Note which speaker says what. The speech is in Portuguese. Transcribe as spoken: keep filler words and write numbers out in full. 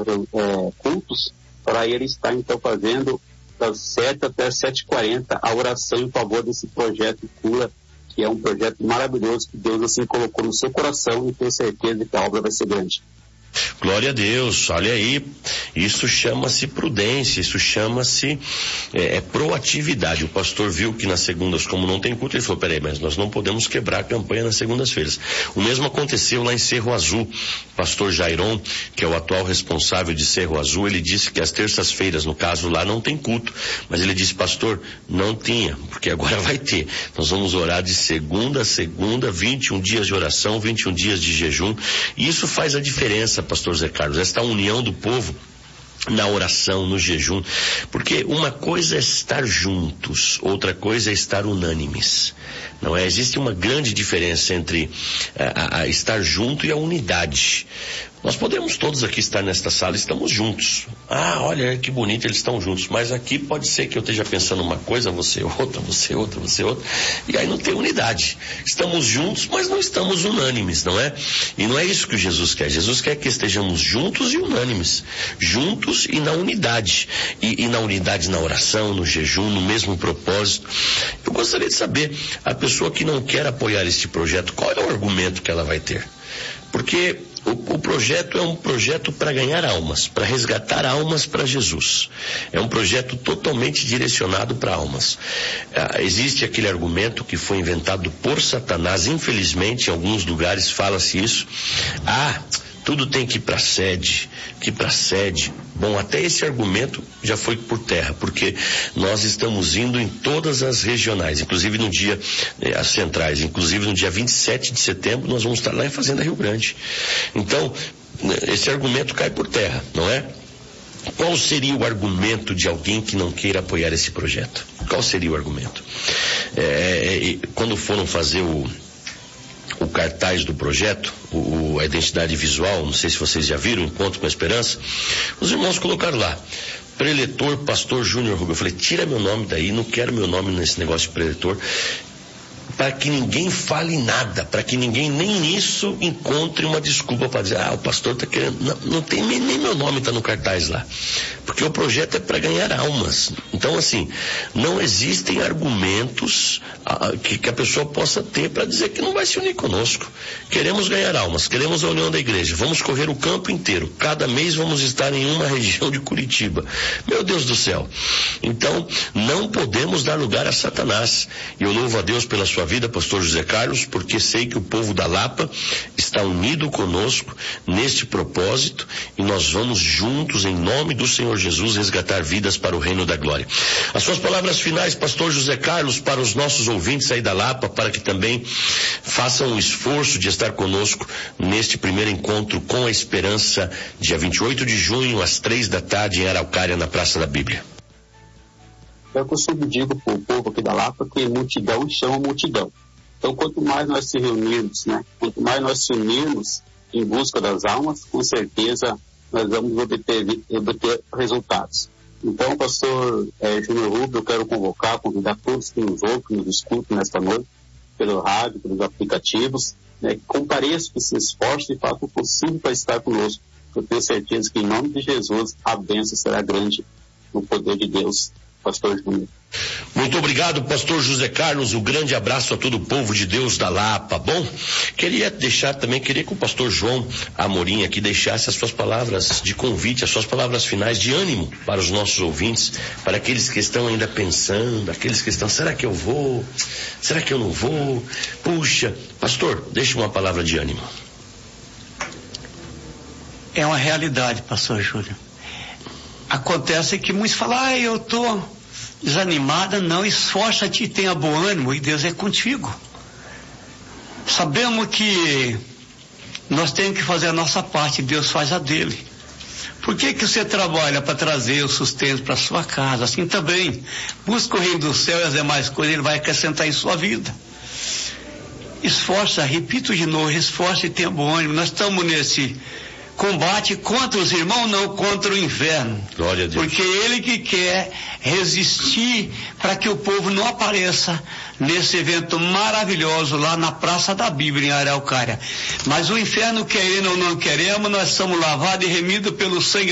Speaker 1: é, cultos, para ele estar então fazendo das sete até sete e quarenta a oração em favor desse projeto Cura, que é um projeto maravilhoso que Deus assim colocou no seu coração, e tenho certeza que a obra vai ser grande.
Speaker 2: Glória a Deus, olha aí, isso chama-se prudência, isso chama-se é, é proatividade. O pastor viu que nas segundas, como não tem culto, ele falou, peraí, mas nós não podemos quebrar a campanha nas segundas-feiras. O mesmo aconteceu lá em Cerro Azul. Pastor Jairon, que é o atual responsável de Cerro Azul, ele disse que as terças-feiras, no caso lá, não tem culto, mas ele disse, pastor, não tinha, porque agora vai ter. Nós vamos orar de segunda a segunda, vinte e um dias de oração, vinte e um dias de jejum, e isso faz a diferença, pastor Zé Carlos, esta união do povo na oração, no jejum, porque uma coisa é estar juntos, outra coisa é estar unânimes, não é? Existe uma grande diferença entre a, a, a estar junto e a unidade. Nós podemos todos aqui estar nesta sala, estamos juntos. Ah, olha que bonito, eles estão juntos. Mas aqui pode ser que eu esteja pensando uma coisa, você outra, você outra, você outra. E aí não tem unidade. Estamos juntos, mas não estamos unânimes, não é? E não é isso que Jesus quer. Jesus quer que estejamos juntos e unânimes. Juntos e na unidade. E, e na unidade na oração, no jejum, no mesmo propósito. Eu gostaria de saber, a pessoa que não quer apoiar este projeto, qual é o argumento que ela vai ter? Porque O, o projeto é um projeto para ganhar almas, para resgatar almas para Jesus. É um projeto totalmente direcionado para almas. Ah, existe aquele argumento que foi inventado por Satanás, infelizmente, em alguns lugares fala-se isso. Ah, tudo tem que ir para a sede, que ir para a sede. Bom, até esse argumento já foi por terra, porque nós estamos indo em todas as regionais, inclusive no dia, eh, as centrais, inclusive no dia vinte e sete de setembro, nós vamos estar lá em Fazenda Rio Grande. Então, esse argumento cai por terra, não é? Qual seria o argumento de alguém que não queira apoiar esse projeto? Qual seria o argumento? É, quando foram fazer o o cartaz do projeto, o, a identidade visual, não sei se vocês já viram, Encontro com a Esperança, os irmãos colocaram lá, preletor pastor Júnior Rubio. Eu falei, tira meu nome daí, não quero meu nome nesse negócio de preletor, para que ninguém fale nada, para que ninguém nem nisso encontre uma desculpa para dizer, ah, o pastor está querendo, não, não tem, nem meu nome está no cartaz lá, porque o projeto é para ganhar almas. Então assim, não existem argumentos ah, que, que a pessoa possa ter para dizer que não vai se unir conosco. Queremos ganhar almas, queremos a união da igreja, vamos correr o campo inteiro, cada mês vamos estar em uma região de Curitiba, meu Deus do céu. Então não podemos dar lugar a Satanás, e eu louvo a Deus pela sua vida, pastor José Carlos, porque sei que o povo da Lapa está unido conosco neste propósito, e nós vamos juntos, em nome do Senhor Jesus, resgatar vidas para o reino da glória. As suas palavras finais, pastor José Carlos, para os nossos ouvintes aí da Lapa, para que também façam o esforço de estar conosco neste primeiro encontro com a esperança, dia vinte e oito de junho, às três da tarde, em Araucária, na Praça da Bíblia.
Speaker 1: Eu sempre digo para o povo aqui da Lapa que multidão chama multidão. Então, quanto mais nós se reunirmos, né? Quanto mais nós se unirmos em busca das almas, com certeza nós vamos obter, obter resultados. Então, pastor é, Júnior Rubio, eu quero convocar, convidar todos que nos ouvem, que nos escutam nesta noite, pelo rádio, pelos aplicativos, né? Que compareçam, que se esforcem e façam o possível para estar conosco. Eu tenho certeza que, em nome de Jesus, a bênção será grande no poder de Deus. Pastor Júnior.
Speaker 2: Muito obrigado, pastor José Carlos, um grande abraço a todo o povo de Deus da Lapa. Bom, queria deixar também, queria que o pastor João Amorim aqui deixasse as suas palavras de convite, as suas palavras finais de ânimo para os nossos ouvintes, para aqueles que estão ainda pensando, aqueles que estão, será que eu vou? Será que eu não vou? Puxa, pastor, deixe uma palavra de ânimo.
Speaker 3: É uma realidade, pastor Júlio. Acontece que muitos falam, ah, eu estou desanimada. Não, esforça-te e tenha bom ânimo, e Deus é contigo. Sabemos que nós temos que fazer a nossa parte, Deus faz a dele. Por que que você trabalha para trazer o sustento para a sua casa? Assim também, busca o reino do céu e as demais coisas, ele vai acrescentar em sua vida. Esforça, repito de novo, esforça e tenha bom ânimo. Nós estamos nesse combate contra os irmãos, não contra o inferno.
Speaker 2: Glória a Deus.
Speaker 3: Porque ele que quer resistir para que o povo não apareça nesse evento maravilhoso lá na Praça da Bíblia, em Araucária. Mas o inferno, querendo ou não queremos, nós somos lavados e remidos pelo sangue